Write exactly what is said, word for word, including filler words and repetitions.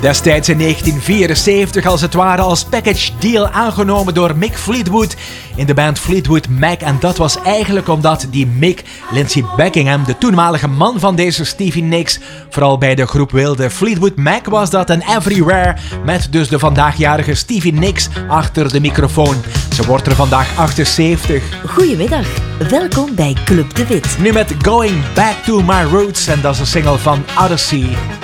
Destijds in negentien vierenzeventig als het ware als package deal aangenomen door Mick Fleetwood in de band Fleetwood Mac. En dat was eigenlijk omdat die Mick, Lindsey Buckingham, de toenmalige man van deze Stevie Nicks, vooral bij de groep wilde. Fleetwood Mac was dat en Everywhere, met dus de vandaagjarige Stevie Nicks achter de microfoon. Ze wordt er vandaag achtenzeventig. Goedemiddag, welkom bij Club de Wit. Nu met Going Back to My Roots en dat is een single van Odyssey.